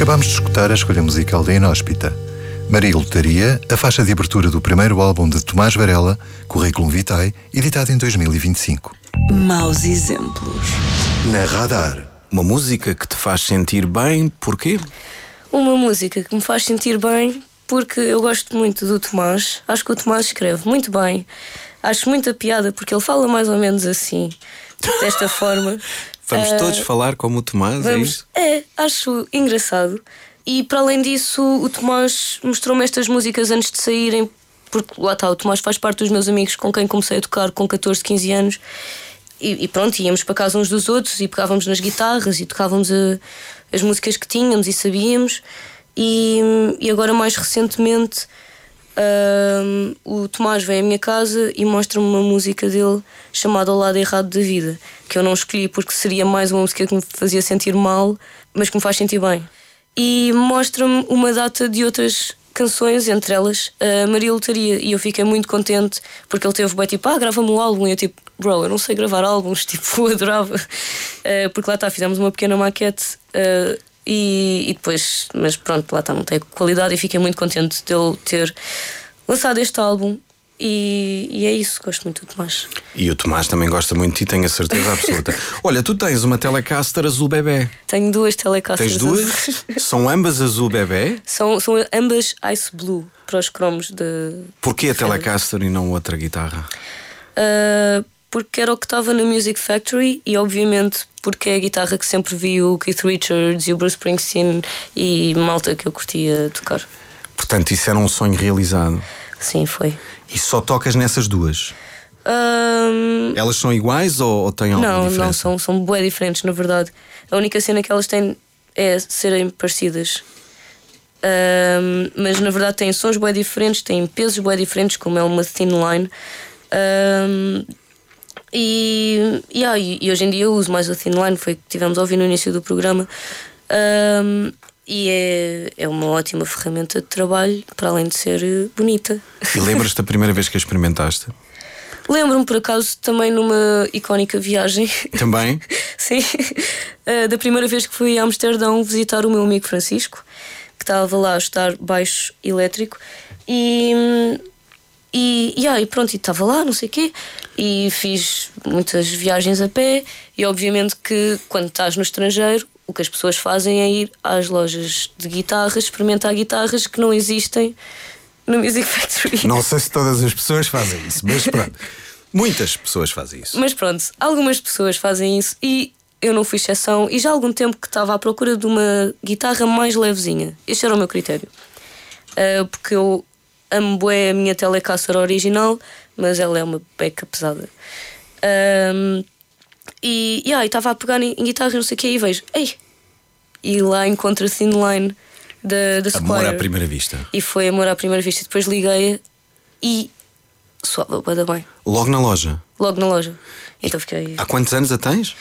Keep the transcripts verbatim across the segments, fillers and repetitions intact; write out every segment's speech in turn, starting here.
Acabámos de escutar a escolha musical da Inóspita. Maria Lotaria, a faixa de abertura do primeiro álbum de Tomás Varela, Curriculum Vitae, editado em dois mil e vinte e cinco. Maus exemplos. Na Radar. Uma música que te faz sentir bem, porquê? Uma música que me faz sentir bem porque eu gosto muito do Tomás. Acho que o Tomás escreve muito bem. Acho muita piada porque ele fala mais ou menos assim, desta forma. Vamos uh, todos falar como o Tomás, vamos, é isso? É, acho engraçado. E para além disso, o Tomás mostrou-me estas músicas antes de saírem, porque lá está, o Tomás faz parte dos meus amigos com quem comecei a tocar com catorze, quinze anos. E, e pronto, íamos para casa uns dos outros e pegávamos nas guitarras e tocávamos a, as músicas que tínhamos e sabíamos. E, e agora, mais recentemente, uh, o Tomás vem à minha casa e mostra-me uma música dele chamada Ao Lado Errado da Vida, que eu não escolhi porque seria mais uma música que me fazia sentir mal, mas que me faz sentir bem. E mostra-me uma data de outras canções, entre elas a Maria Lotaria, e eu fiquei muito contente porque ele teve bem tipo, ah, grava-me um álbum, e eu tipo, bro, eu não sei gravar álbuns, tipo, adorava, uh, porque lá está, fizemos uma pequena maquete uh, e, e depois, mas pronto, lá está, não tem qualidade, e fiquei muito contente de ele ter lançado este álbum. E, e é isso, gosto muito do Tomás. E o Tomás também gosta muito de ti, tenho a certeza absoluta. Olha, tu tens uma Telecaster azul bebê. Tenho duas Telecasters. Tens duas? São ambas azul bebê? São, são ambas Ice Blue, para os cromos de... Porquê a Telecaster e não outra guitarra? Uh, porque era o que estava na Music Factory e obviamente porque é a guitarra que sempre vi o Keith Richards e o Bruce Springsteen e malta que eu curtia tocar. Portanto, isso era um sonho realizado. Sim, foi. E só tocas nessas duas? Um... Elas são iguais ou, ou têm alguma não, diferença? Não, são, são bué diferentes, na verdade. A única cena que elas têm é serem parecidas. Um, mas na verdade têm sons bué diferentes, têm pesos bué diferentes, como é uma thin line. Um, e, yeah, e, e hoje em dia eu uso mais a thin line, foi o que tivemos a ouvir no início do programa. Um, E é, é uma ótima ferramenta de trabalho, para além de ser bonita. E lembras-te da primeira vez que a experimentaste? Lembro-me, por acaso, também numa icónica viagem. Também? Sim. Uh, da primeira vez que fui a Amsterdão visitar o meu amigo Francisco, que estava lá a estudar baixo elétrico. E, e, e, ah, e pronto, e estava lá, não sei o quê. E fiz muitas viagens a pé. E obviamente que quando estás no estrangeiro, o que as pessoas fazem é ir às lojas de guitarras, experimentar guitarras que não existem no Music Factory. Não sei se todas as pessoas fazem isso, mas pronto, muitas pessoas fazem isso. Mas pronto, algumas pessoas fazem isso e eu não fui exceção. E já há algum tempo que estava à procura de uma guitarra mais levezinha. Este era o meu critério, uh, porque eu amo bué a minha Telecaster original, mas ela é uma beca pesada. um, E estava a pegar em, em guitarra, não sei o que, e vejo, ei! E lá encontro a thin line da, da Squire. Amor à primeira vista. E foi amor à primeira vista. Depois liguei-a e soava bué bem. Logo na loja? Logo na loja. Então fiquei. Há quantos anos a tens?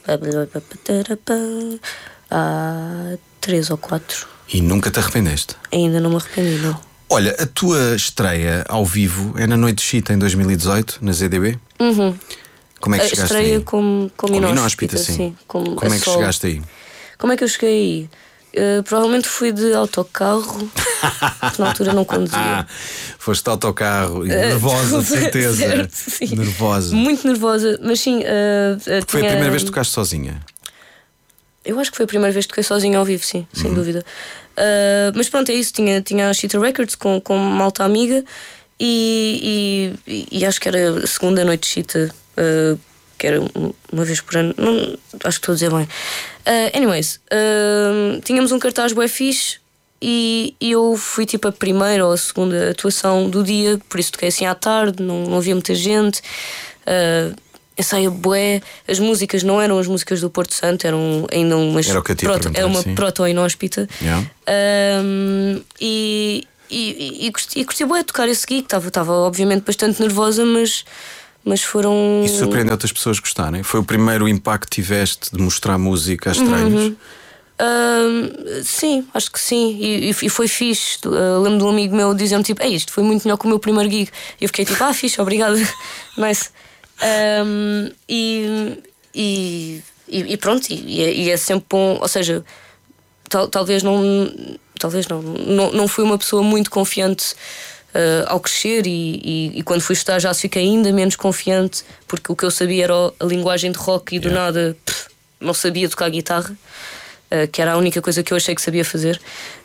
Há três ou quatro. E nunca te arrependeste? Ainda não me arrependi, não. Olha, a tua estreia ao vivo é na Noite de Chita em dois mil e dezoito, na Z D B? Uhum. Como é que a chegaste estreia aí? como, como, como inóspita, sim. sim. Como, como é que solo. chegaste aí? Como é que eu cheguei aí? Uh, provavelmente fui de autocarro, na altura não conduzia. Foste de autocarro, nervosa, de certeza. Certo, sim. Nervosa. Muito nervosa, mas sim. Uh, uh, Foi tinha... a primeira vez que tocaste sozinha? Eu acho que foi a primeira vez que toquei sozinha ao vivo, sim, sem uhum. dúvida. Uh, mas pronto, é isso. Tinha, tinha a Cheetah Records com, com uma alta amiga e, e, e acho que era a segunda noite de Cheetah. Uh, que era uma vez por ano, não, acho que estou a dizer bem. Uh, anyways, uh, tínhamos um cartaz bué fixe e, e eu fui tipo a primeira ou a segunda atuação do dia, por isso toquei assim à tarde, não, não havia muita gente. Uh, ensaia bué, as músicas não eram as músicas do Porto Santo, eram ainda umas. Era o que eu te proto, era uma sim. proto-inóspita. Yeah. Uh, e, e, e, e, curti, e curti bué tocar esse gig, estava obviamente bastante nervosa, mas. Mas foram. E surpreendeu-te as pessoas gostarem? Foi o primeiro impacto que tiveste de mostrar música a estranhos? Uhum. Uh, sim, acho que sim. E, e foi fixe. Uh, lembro de um amigo meu dizendo tipo, ei, isto foi muito melhor que o meu primeiro gig. E eu fiquei tipo, ah, fixe, obrigada. Nice. Um, e, e, e pronto, e é, e é sempre bom. Ou seja, tal, talvez não. Talvez não, não. Não fui uma pessoa muito confiante uh, ao crescer e, e, e quando fui estudar já fiquei ainda menos confiante, porque o que eu sabia era a linguagem de rock e do yeah. nada pff, não sabia tocar guitarra, uh, que era a única coisa que eu achei que sabia fazer.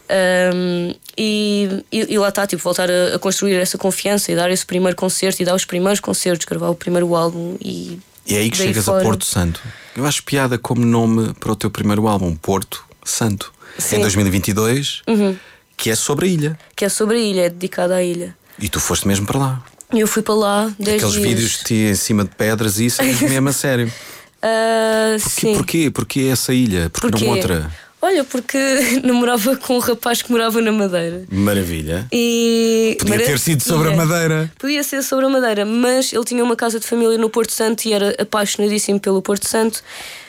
Um, e, e, e lá está, tipo, voltar a, a construir essa confiança e dar esse primeiro concerto e dar os primeiros concertos, gravar o primeiro álbum e. E é aí que chegas fora. A Porto Santo. Eu acho piada como nome para o teu primeiro álbum, Porto Santo. Sim. Em dois mil e vinte e dois, uhum. que é sobre a ilha. Que é sobre a ilha, é dedicada à ilha. E tu foste mesmo para lá. Eu fui para lá dez Aqueles dias. vídeos de ti em cima de pedras e isso é mesmo a sério. Uh, porquê, sim. Porquê? Porquê essa ilha? Porquê, Porquê? Não outra? Olha, porque namorava com um rapaz que morava na Madeira. Maravilha. E... Podia Maravilha. ter sido sobre a Madeira. Podia ser sobre a Madeira, mas ele tinha uma casa de família no Porto Santo e era apaixonadíssimo pelo Porto Santo.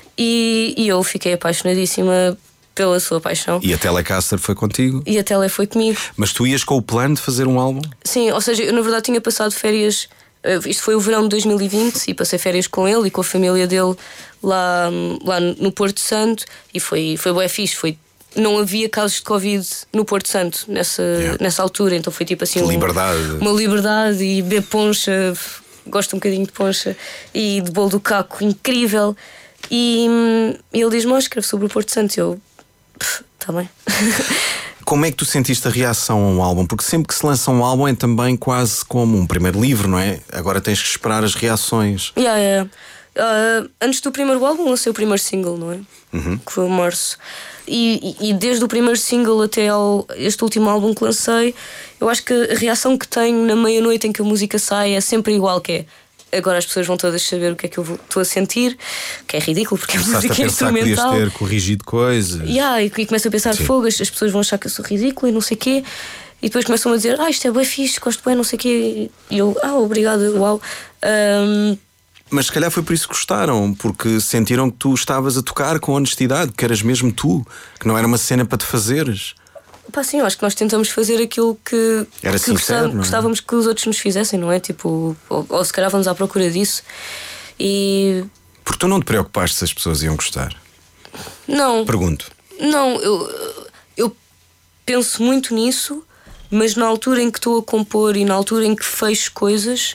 E, e eu fiquei apaixonadíssima pela sua paixão. E a Telecaster foi contigo? E a Tele foi comigo. Mas tu ias com o plano de fazer um álbum? Sim, ou seja, eu na verdade tinha passado férias. Isto foi o verão de dois mil e vinte e passei férias com ele e com a família dele lá, lá no Porto Santo. E foi, foi bué fixe. Foi, não havia casos de Covid no Porto Santo nessa, yeah. nessa altura. Então foi tipo assim um, liberdade. uma liberdade e beber poncha. Gosto um bocadinho de poncha. E de bolo do caco, incrível. E, e ele diz-me: oh, escreve sobre o Porto Santo. E eu, está bem. Como é que tu sentiste a reação a um álbum? Porque sempre que se lança um álbum é também quase como um primeiro livro, não é? Agora tens que esperar as reações. Yeah, yeah. Uh, antes do primeiro álbum lancei o primeiro single, não é? Uhum. Que foi o Março. E, e, e desde o primeiro single até ao, este último álbum que lancei, eu acho que a reação que tenho na meia-noite em que a música sai é sempre igual, que é: agora as pessoas vão todas saber o que é que eu estou a sentir, que é ridículo porque a música é instrumental. Começaste a pensar que podias ter corrigido coisas. Yeah, e, e começo a pensar: fogas, as pessoas vão achar que eu sou ridícula e não sei o quê. E depois começam a dizer: ah, isto é bem fixe, gosto bem, não sei o quê. E eu: ah, obrigada, uau. Um... Mas se calhar foi por isso que gostaram, porque sentiram que tu estavas a tocar com honestidade, que eras mesmo tu, que não era uma cena para te fazeres. Pá, sim, eu acho que nós tentamos fazer aquilo que, Era que sincero, gostávamos, não é? gostávamos que os outros nos fizessem, não é? Tipo, ou, ou se calhar vamos à procura disso. E. Porque tu não te preocupaste se as pessoas iam gostar? Não. Pergunto. Não, eu, eu penso muito nisso, mas na altura em que estou a compor e na altura em que fecho coisas,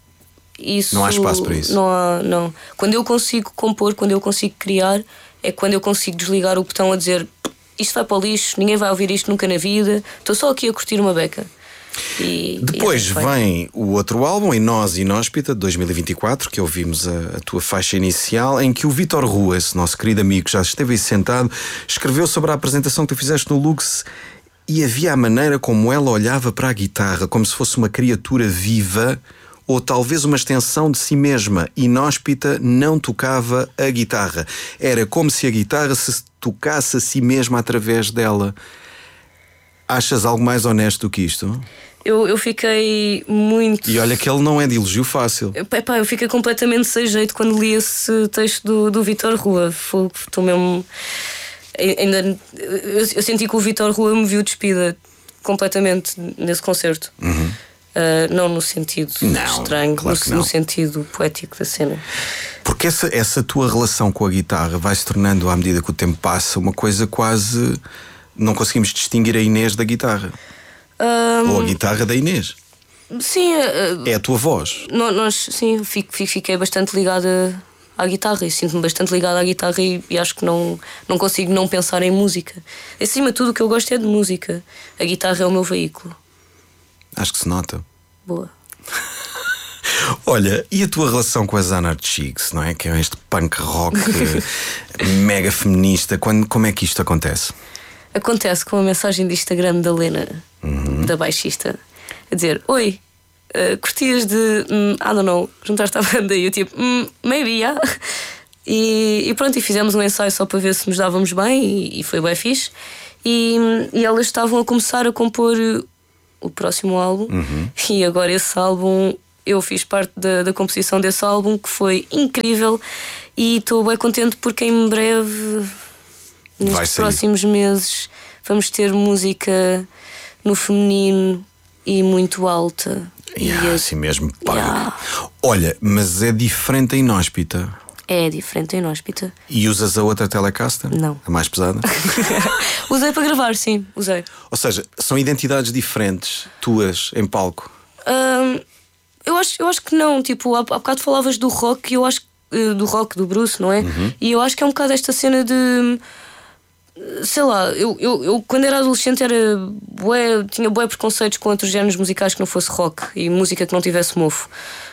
isso. Não há espaço para isso. Não há, não. Quando eu consigo compor, quando eu consigo criar, é quando eu consigo desligar o botão a dizer: isto vai para o lixo, ninguém vai ouvir isto nunca na vida, estou só aqui a curtir uma beca. E, Depois e vem o outro álbum, Em Nós Inóspita, de dois mil e vinte e quatro, que ouvimos a, a tua faixa inicial, em que o Vítor Rua, esse nosso querido amigo que já esteve aí sentado, escreveu sobre a apresentação que tu fizeste no Lux. E havia a maneira como ela olhava para a guitarra, como se fosse uma criatura viva, ou talvez uma extensão de si mesma. Inóspita não tocava a guitarra. Era como se a guitarra se tocasse a si mesma através dela. Achas algo mais honesto do que isto? Eu, eu fiquei muito... E olha que ele não é de elogio fácil. Epá, eu fiquei completamente sem jeito quando li esse texto do, do Vítor Rua. Estou mesmo... Ainda, eu, eu senti que o Vítor Rua me viu despida completamente nesse concerto. Uhum. Uh, não no sentido não, estranho, claro no, no sentido poético da cena. Porque essa, essa tua relação com a guitarra vai se tornando, à medida que o tempo passa, uma coisa quase... Não conseguimos distinguir a Inês da guitarra. Um... Ou a guitarra da Inês. Sim. Uh... É a tua voz. No, nós, sim, fico, fiquei bastante ligada à guitarra e sinto-me bastante ligada à guitarra e, e acho que não, não consigo não pensar em música. Acima de tudo, o que eu gosto é de música. A guitarra é o meu veículo. Acho que se nota. Boa. Olha, e a tua relação com as Anarch Chicks, não é? Que é este punk rock mega feminista. Quando, como é que isto acontece? Acontece com uma mensagem de Instagram da Lena, uhum. da baixista, a dizer: oi, uh, curtias de, um, I don't know, juntar-te à banda? E eu tipo, mm, maybe, yeah. E, e pronto, e fizemos um ensaio só para ver se nos dávamos bem e, e foi bem fixe. E, e elas estavam a começar a compor o próximo álbum, uhum. e agora esse álbum, eu fiz parte da, da composição desse álbum, que foi incrível, e estou bem contente porque em breve, nestes próximos meses, vamos ter música no feminino e muito alta. Yeah, e assim mesmo, paga. Yeah. Olha, mas é diferente a Inóspita. É diferente em Inóspita. E usas a outra Telecaster? Não. A mais pesada? Usei para gravar, sim, usei. Ou seja, são identidades diferentes, tuas, em palco? Hum, eu, acho, eu acho que não. Tipo, há, há bocado falavas do rock e eu acho uh, do rock, do Bruce, não é? Uhum. E eu acho que é um bocado esta cena de. Sei lá, eu, eu, eu quando era adolescente era bué, tinha bué preconceitos com outros géneros musicais que não fosse rock e música que não tivesse mofo.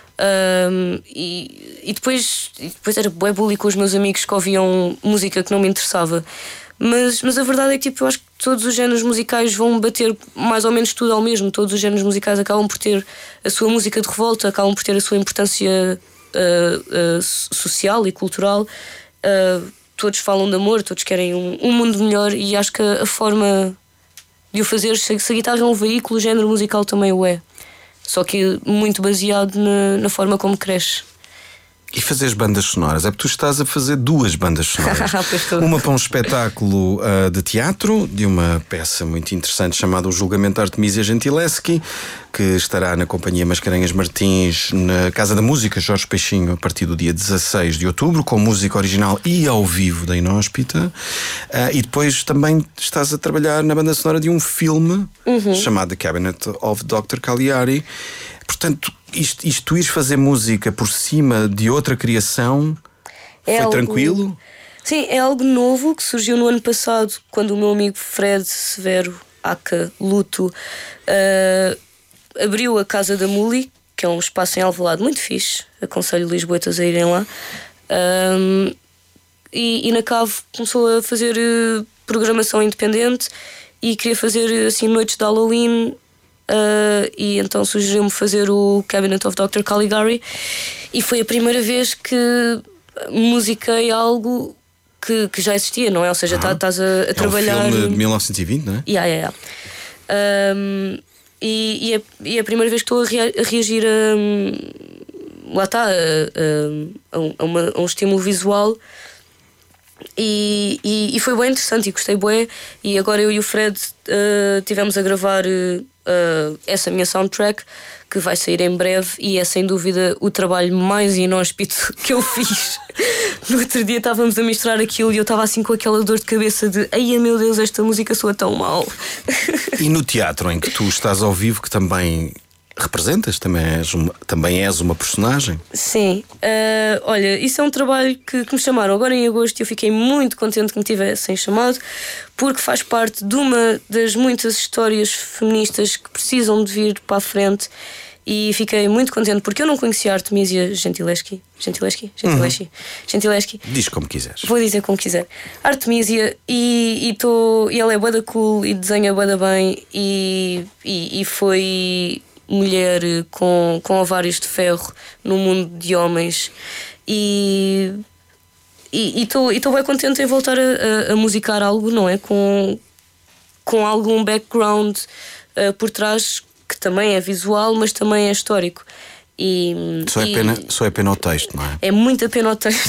Um, e, e, depois, e depois era bué bully com os meus amigos que ouviam música que não me interessava. Mas, mas a verdade é que tipo, eu acho que todos os géneros musicais vão bater mais ou menos tudo ao mesmo. Todos os géneros musicais acabam por ter a sua música de revolta, acabam por ter a sua importância uh, uh, social e cultural. Uh, todos falam de amor, todos querem um, um mundo melhor. E acho que a, a forma de o fazer, se, se a guitarra é um veículo, o género musical também o é. Só que muito baseado na, na forma como cresce. E fazeres bandas sonoras? É porque tu estás a fazer duas bandas sonoras. Uma para um espetáculo uh, de teatro, de uma peça muito interessante chamada O Julgamento de Artemisia Gentileschi, que estará na Companhia Mascarenhas Martins, na Casa da Música Jorge Peixinho, a partir do dia dezasseis de outubro, com música original e ao vivo da Inóspita. Uh, e depois também estás a trabalhar na banda sonora de um filme uhum. chamado The Cabinet of doutor Caligari. Portanto, isto, isto tu ires fazer música por cima de outra criação é foi algo... tranquilo? Sim, é algo novo que surgiu no ano passado, quando o meu amigo Fred Severo, aka Luto, uh, abriu a Casa da Muli, que é um espaço em Alvalade muito fixe. Aconselho lisboetas a irem lá. Um, e, e na Cave começou a fazer uh, programação independente e queria fazer assim noites de Halloween. Uh, e então sugeriu-me fazer o Cabinet of doutor Caligari e foi a primeira vez que musiquei algo que, que já existia, não é? Ou seja, estás ah, a, a é trabalhar. É um filme de mil novecentos e vinte, não é? Yeah, yeah, yeah. Um, e, e, é, e é a primeira vez que estou a, rea- a reagir a. Um, lá está, a, a, a, um, a, uma, a um estímulo visual. E, e, e foi bem interessante e gostei bué. E agora eu e o Fred uh, tivemos a gravar uh, essa minha soundtrack, que vai sair em breve, e é sem dúvida o trabalho mais inóspito que eu fiz. No outro dia estávamos a misturar aquilo e eu estava assim com aquela dor de cabeça de ai meu Deus, esta música soa tão mal. E no teatro em que tu estás ao vivo, que também representas, também és uma, também és uma personagem? Sim, uh, olha, isso é um trabalho que, que me chamaram agora em agosto e eu fiquei muito contente que me tivessem chamado, porque faz parte de uma das muitas histórias feministas que precisam de vir para a frente. E fiquei muito contente porque eu não conhecia a Artemisia Gentileschi. Gentileschi? Gentileschi. Uhum. Gentileschi. Diz como quiseres. Vou dizer como quiser. Artemisia, e, e, tô, e ela é bué da cool e desenha bué da bem, e, e, e foi mulher com, com ovários de ferro no mundo de homens. E estou bem contente em voltar a, a, a musicar algo, não é? Com, com algum background uh, por trás, que também é visual, mas também é histórico. E, só, é e pena, só é pena o texto, não é? É muita pena o texto.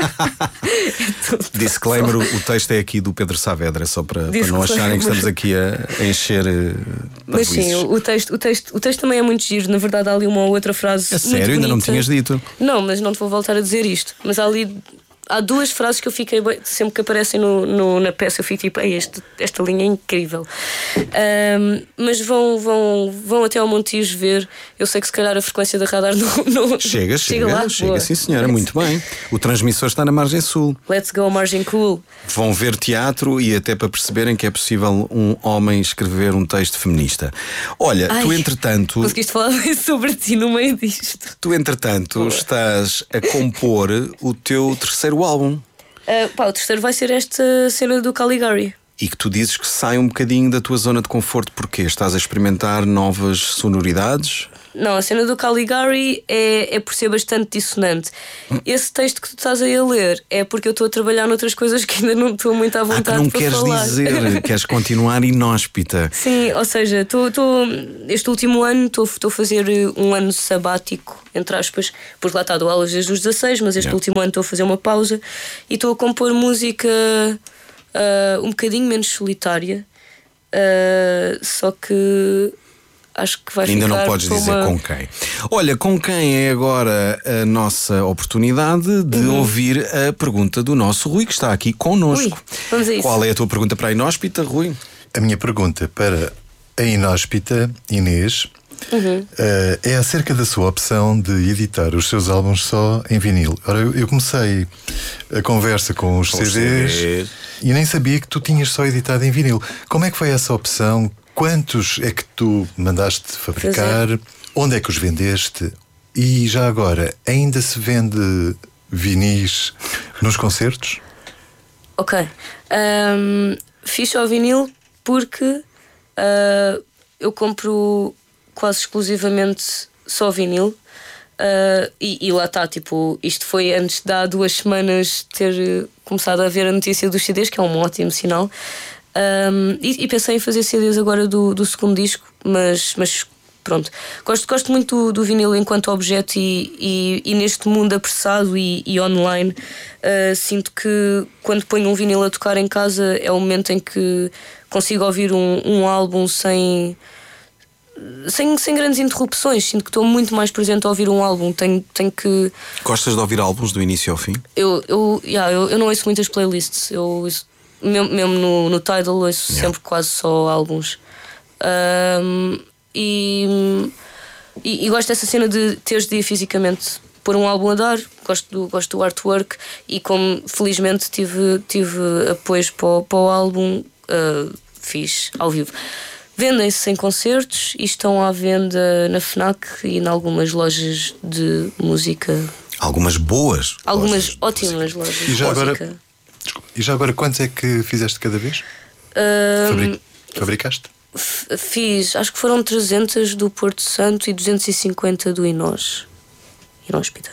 é Disclaimer: o, o texto é aqui do Pedro Saavedra, só para, para não acharem que estamos aqui a, a encher. Mas sim, o texto, o, texto, o texto também é muito giro. Na verdade, há ali uma ou outra frase. É sério? Ainda não me tinhas dito? Não, mas não te vou voltar a dizer isto. Mas há ali. Há duas frases que eu fiquei bem, sempre que aparecem no, no, na peça eu fico tipo, ei, este, esta linha é incrível. Um, mas vão, vão, vão até ao Montijo ver. Eu sei que se calhar a frequência da radar não, não chega, chega, chega, lá, chega sim senhora, muito bem. O transmissor está na margem sul. Let's go, margem cool. Vão ver teatro e até para perceberem que é possível um homem escrever um texto feminista. Olha, Ai, tu entretanto conseguiste falar bem sobre ti no meio disto. Tu entretanto Boa. estás a compor o teu terceiro álbum. Uh, pá, o terceiro vai ser esta cena do Caligari. E que tu dizes que sai um bocadinho da tua zona de conforto. Porquê? Estás a experimentar novas sonoridades? Não, a cena do Caligari é, é por ser bastante dissonante. Esse texto que tu estás aí a ler é porque eu estou a trabalhar noutras coisas que ainda não estou muito à vontade ah, que não para queres falar. dizer, queres continuar inóspita. Sim, ou seja, tô, tô, este último ano estou a fazer um ano sabático, entre aspas, porque lá está, dou aulas desde os dezasseis, mas este yeah. último ano estou a fazer uma pausa e estou a compor música uh, um bocadinho menos solitária, uh, só que acho que vai Ainda ficar. não podes dizer uma... com quem. Olha, com quem é agora a nossa oportunidade de uhum. ouvir a pergunta do nosso Rui, que está aqui connosco. Ui, vamos a isso. Qual é a tua pergunta para a inóspita, Rui? A minha pergunta para a inóspita Inês uhum. uh, é acerca da sua opção de editar os seus álbuns só em vinil. Ora, eu, eu comecei a conversa com os, com os C Ds, C Ds e nem sabia que tu tinhas só editado em vinil. Como é que foi essa opção? Quantos é que tu mandaste fabricar? É. Onde é que os vendeste? E já agora, ainda se vende vinis nos concertos? Ok. Um, fiz só vinil porque uh, eu compro quase exclusivamente só vinil. Uh, e, e lá está, tipo, isto foi antes de há duas semanas ter começado a ver a notícia dos C Ds, que é um ótimo sinal. Um, e, e pensei em fazer C Ds agora do, do segundo disco, mas, mas pronto. Gosto, gosto muito do, do vinil enquanto objeto e, e, e neste mundo apressado e, e online, uh, sinto que quando ponho um vinil a tocar em casa é o momento em que consigo ouvir um, um álbum sem, sem, sem grandes interrupções. Sinto que estou muito mais presente a ouvir um álbum. Tenho, tenho que... Gostas de ouvir álbuns do início ao fim? Eu, eu, yeah, eu, eu não ouço muitas playlists. Eu ouço, mesmo, mesmo no, no Tidal ouço yeah. sempre quase só álbuns. Um, e, e, e gosto dessa cena de teres de ir fisicamente pôr um álbum a dar. Gosto do, gosto do artwork. E como felizmente tive, tive apoios para o, para o álbum, uh, fiz ao vivo. Vendem-se em concertos e estão à venda na FNAC e em algumas lojas de música. Algumas boas? Algumas ótimas lojas de e já música. Agora, desculpa, e já agora, quantos é que fizeste cada vez? Um, Fabric, fabricaste? F- fiz, acho que foram trezentos do Porto Santo e duzentos e cinquenta do Inós. Inóspita.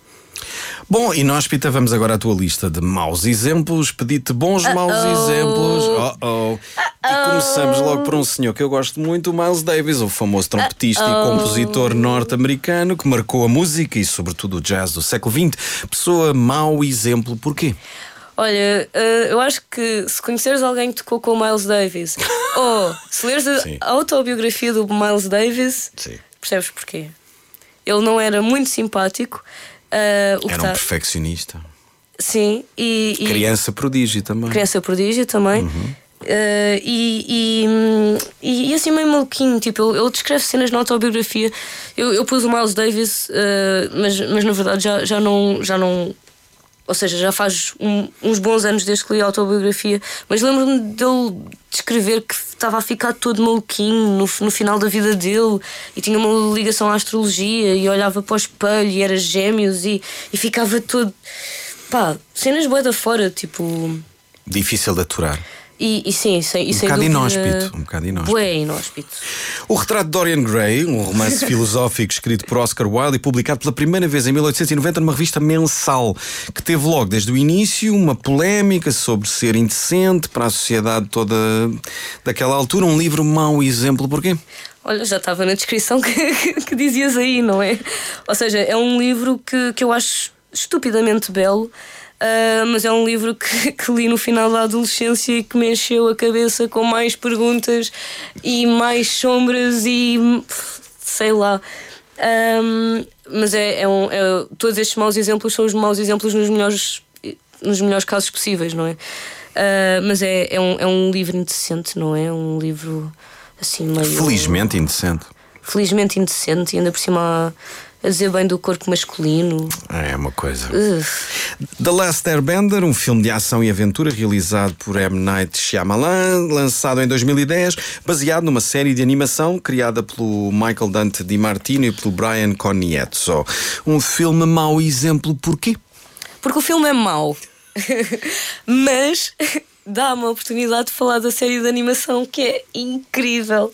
Bom, inóspita, vamos agora à tua lista de maus exemplos. Pedi-te bons uh-oh. maus exemplos. Oh, oh. E começamos logo por um senhor que eu gosto muito, o Miles Davis, o famoso trompetista uh-oh. e compositor norte-americano que marcou a música e sobretudo o jazz do século vinte. Pessoa mau exemplo, porquê? Olha, uh, eu acho que se conheceres alguém que tocou com o Miles Davis ou se leres a autobiografia do Miles Davis, sim. percebes porquê. Ele não era muito simpático. Uh, o era um tá... perfeccionista. Sim, e, e criança prodígio também. Criança prodígio também. Uhum. Uh, e, e, e assim meio maluquinho. Tipo, ele, ele descreve cenas na autobiografia. Eu, eu pus o Miles Davis, uh, mas, mas na verdade já, já, não, já não. Ou seja, já faz um, uns bons anos desde que li a autobiografia. Mas lembro-me dele descrever que estava a ficar todo maluquinho no, no final da vida dele e tinha uma ligação à astrologia e olhava para o espelho e era gêmeos e, e ficava todo... Pá, cenas bué da fora, tipo... Difícil de aturar. E, e sim, sem, e um sem bocado dúvida, inóspito, um bocado inóspito. Bué inóspito. O Retrato de Dorian Gray, um romance filosófico escrito por Oscar Wilde e publicado pela primeira vez em mil oitocentos e noventa numa revista mensal, que teve logo desde o início uma polémica sobre ser indecente para a sociedade toda daquela altura. Um livro mau exemplo, porquê? Olha, já estava na descrição que, que, que dizias aí, não é? Ou seja, é um livro que, que eu acho estupidamente belo. Uh, mas é um livro que, que li no final da adolescência e que me encheu a cabeça com mais perguntas e mais sombras e sei lá. Um, mas é, é, um, é todos estes maus exemplos são os maus exemplos nos melhores, nos melhores casos possíveis, não é? Uh, mas é, é, um, é um livro indecente, não é? Um livro assim meio. Felizmente indecente. Felizmente indecente e ainda por cima a dizer bem do corpo masculino. É uma coisa. Uh. The Last Airbender, um filme de ação e aventura realizado por M. Night Shyamalan, lançado em dois mil e dez, baseado numa série de animação criada pelo Michael Dante DiMartino e pelo Brian Conietzo. Um filme mau exemplo, porquê? Porque o filme é mau. Mas dá uma oportunidade de falar da série de animação que é incrível.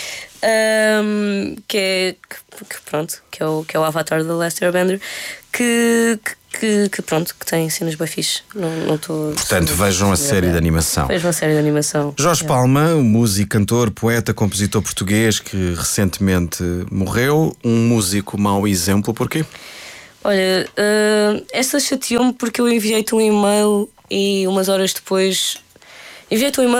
Um, que, é, que, que pronto que é, o, que é o Avatar da Last Airbender que, que, que pronto que tem cenas bem fixe. Não, não tô, portanto vejam a série de animação. Vejam a série de animação. Jorge é. Palma, um músico, cantor, poeta, compositor português que recentemente morreu. Um músico mau exemplo, porquê? Olha, uh, essa chateou-me porque eu enviei-te um e-mail e umas horas depois enviei-te um e-mail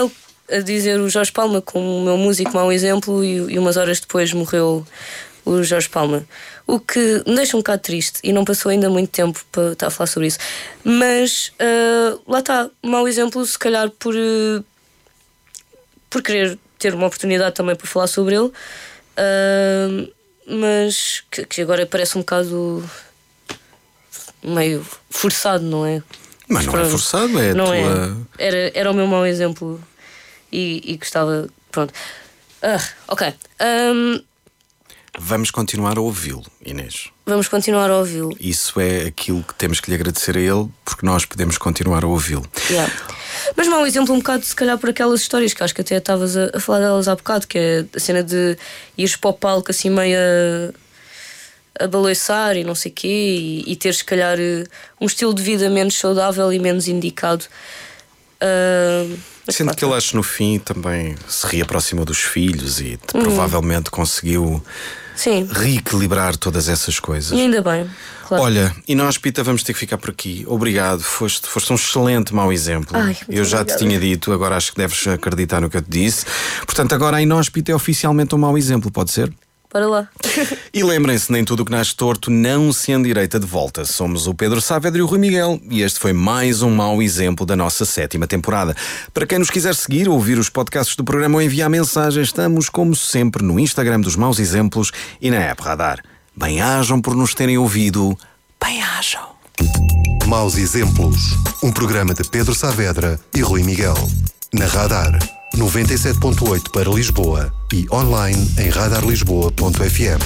a dizer o Jorge Palma como o meu músico mau exemplo, e, e umas horas depois morreu o Jorge Palma. O que me deixa um bocado triste, e não passou ainda muito tempo para estar a falar sobre isso. Mas uh, lá está, mau exemplo, se calhar por, uh, por querer ter uma oportunidade também para falar sobre ele, uh, mas que, que agora parece um bocado meio forçado, não é? Mas não é forçado, é a não tua... é. Era, era o meu mau exemplo e, e gostava. Pronto. Uh, ok. Um, Vamos continuar a ouvi-lo, Inês. Vamos continuar a ouvi-lo. Isso é aquilo que temos que lhe agradecer a ele, porque nós podemos continuar a ouvi-lo. Yeah. Mas mau exemplo um bocado, se calhar, por aquelas histórias que acho que até estavas a, a falar delas há bocado, que é a cena de ires para o palco assim meio a, a baloiçar e não sei o quê, e, e teres, se calhar, um estilo de vida menos saudável e menos indicado. Uh, Sendo que ele, acho, no fim também se reaproximou dos filhos e uhum. provavelmente conseguiu Sim. reequilibrar todas essas coisas. E ainda bem, claro. Olha, Inóspita, vamos ter que ficar por aqui. Obrigado, foste, foste um excelente mau exemplo. Ai, Eu já obrigada. te tinha dito, agora acho que deves acreditar no que eu te disse. Portanto, agora a Inóspita é oficialmente um mau exemplo, pode ser? Para lá. E lembrem-se, nem tudo o que nasce torto não se endireita de volta. Somos o Pedro Saavedra e o Rui Miguel, e este foi mais um mau exemplo da nossa sétima temporada. Para quem nos quiser seguir, ouvir os podcasts do programa ou enviar mensagens, estamos, como sempre, no Instagram dos Maus Exemplos e na app Radar. Bem-ajam por nos terem ouvido. Bem-ajam. Maus Exemplos, um programa de Pedro Saavedra e Rui Miguel. Na Radar, noventa e sete ponto oito para Lisboa e online em radar lisboa ponto f m.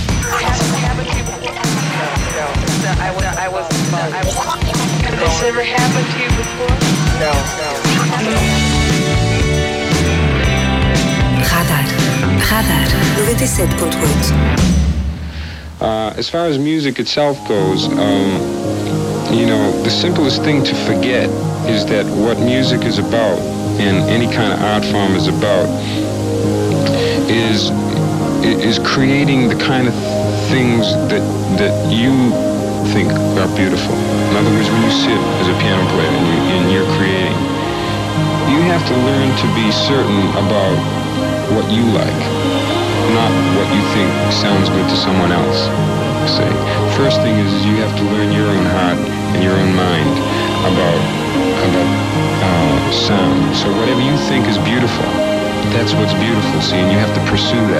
Radar. Radar. noventa e sete ponto oito. Uh, as far as music itself goes, um, you know, the simplest thing to forget is that what music is about, and any kind of art form is about, is is creating the kind of things that that you think are beautiful. In other words, when you sit as a piano player and, you, and you're creating, you have to learn to be certain about what you like, not what you think sounds good to someone else. See, first thing is you have to learn your own heart and your own mind about about uh, sound. So whatever you think is beautiful, that's what's beautiful. See, and you have to pursue that.